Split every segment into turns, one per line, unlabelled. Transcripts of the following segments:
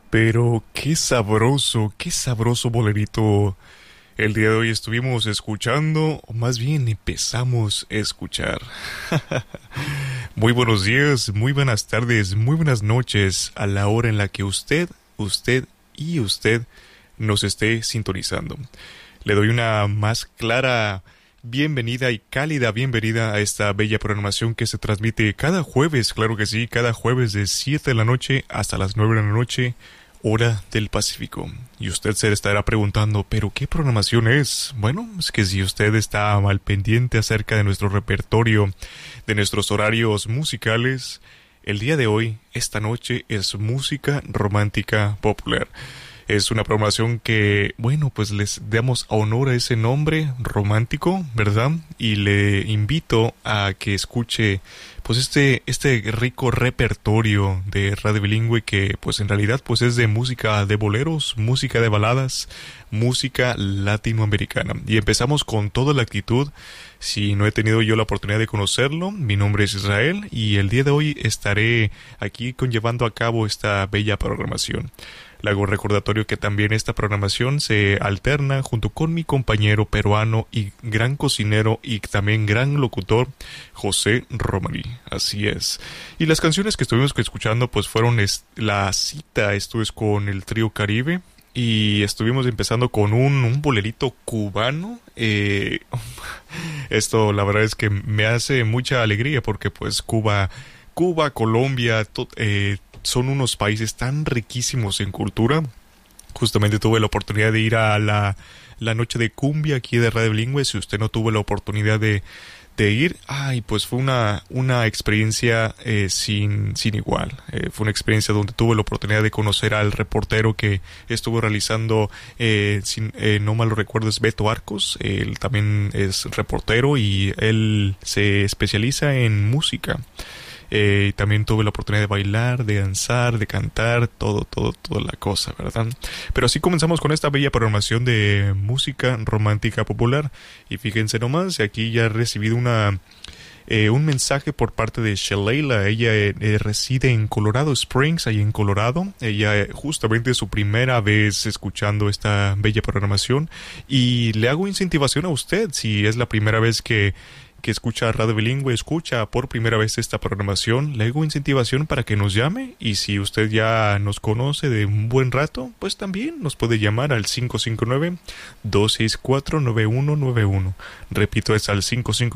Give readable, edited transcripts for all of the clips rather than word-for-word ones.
Pero qué sabroso bolerito. El día de hoy estuvimos escuchando, o más bien empezamos a escuchar. Muy buenos días, muy buenas tardes, muy buenas noches a la hora en la que usted nos esté sintonizando. Le doy una más clara bienvenida y cálida bienvenida a esta bella programación que se transmite cada jueves, claro que sí, cada jueves de 7 de la noche hasta las 9 de la noche, hora del Pacífico. Y usted se estará preguntando, ¿pero qué programación es? Bueno, es que si usted está al pendiente acerca de nuestro repertorio, de nuestros horarios musicales, el día de hoy, esta noche, es música romántica popular. Es una programación que, bueno, pues les damos honor a ese nombre romántico, ¿verdad? Y le invito a que escuche pues este rico repertorio de Radio Bilingüe que pues en realidad pues es de música de boleros, música de baladas, música latinoamericana. Y empezamos con toda la actitud. Si no he tenido yo la oportunidad de conocerlo, mi nombre es Israel y el día de hoy estaré aquí llevando a cabo esta bella programación. Le hago recordatorio que también esta programación se alterna junto con mi compañero peruano y gran cocinero y también gran locutor, José Romaní. Así es. Y las canciones que estuvimos escuchando pues fueron la cita, esto es con el trío Caribe. Y estuvimos empezando con un bolerito cubano. Esto la verdad es que me hace mucha alegría porque pues Cuba, Colombia, son unos países tan riquísimos en cultura. Justamente tuve la oportunidad de ir a la noche de cumbia aquí de Radio Bilingüe. Si usted no tuvo la oportunidad de ir, pues fue una experiencia sin igual. Fue una experiencia donde tuve la oportunidad de conocer al reportero que estuvo realizando, no mal lo recuerdo, es Beto Arcos. Él también es reportero y él se especializa en música. También tuve la oportunidad de bailar, de danzar, de cantar, toda la cosa, ¿verdad? Pero así comenzamos con esta bella programación de música romántica popular. Y fíjense nomás, aquí ya he recibido un mensaje por parte de Shaleila. Ella reside en Colorado Springs, ahí en Colorado. Ella justamente es su primera vez escuchando esta bella programación. Y le hago incentivación a usted, si es la primera vez que escucha Radio Bilingüe, escucha por primera vez esta programación, le hago incentivación para que nos llame, y si usted ya nos conoce de un buen rato, pues también nos puede llamar al 559-264-9191. Repito, es al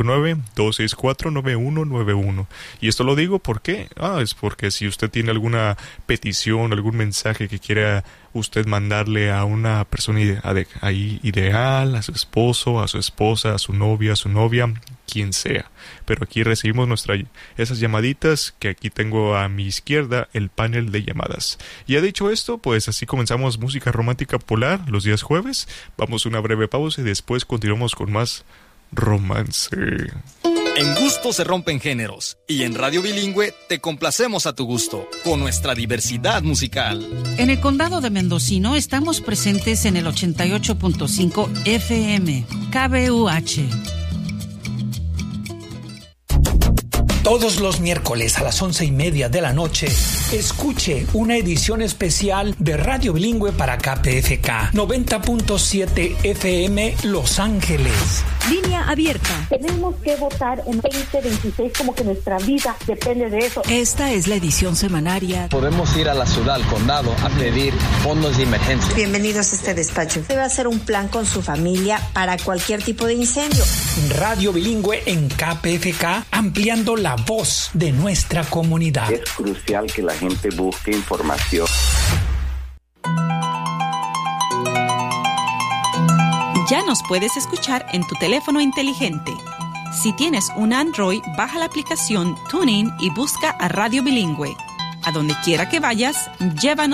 559-264-9191. Y esto lo digo porque, es porque si usted tiene alguna petición, algún mensaje que quiera usted mandarle a una persona ideal, a su esposo, a su esposa, a su novia, quien sea. Pero aquí recibimos esas llamaditas, que aquí tengo a mi izquierda el panel de llamadas. Ya dicho esto, pues así comenzamos música romántica popular los días jueves. Vamos a una breve pausa y después continuamos con más romance.
En gusto se rompen géneros, y en Radio Bilingüe te complacemos a tu gusto, con nuestra diversidad musical.
En el condado de Mendocino estamos presentes en el 88.5 FM, KBUH.
Todos los miércoles a las 11:30 de la noche, escuche una edición especial de Radio Bilingüe para KPFK 90.7 FM Los Ángeles.
Línea abierta.
Tenemos que votar en 2026, como que nuestra vida depende de eso.
Esta es la edición semanaria.
Podemos ir a la ciudad, al condado, a pedir fondos de emergencia.
Bienvenidos a este despacho. Debe hacer un plan con su familia para cualquier tipo de incendio.
Radio Bilingüe en KPFK, ampliando la voz de nuestra comunidad.
Es crucial que la gente busque información.
Ya nos puedes escuchar en tu teléfono inteligente. Si tienes un Android, baja la aplicación TuneIn y busca a Radio Bilingüe. A donde quiera que vayas, llévanos